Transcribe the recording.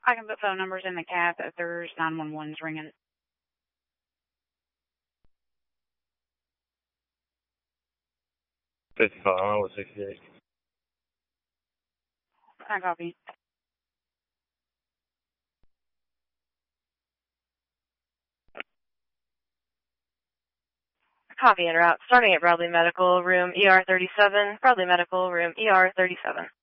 I can put phone numbers in the cap if there's 911s ringing. $55 with 68. I copy. Copy en route. Starting at Bradley Medical, room ER 37. Bradley Medical, room ER 37.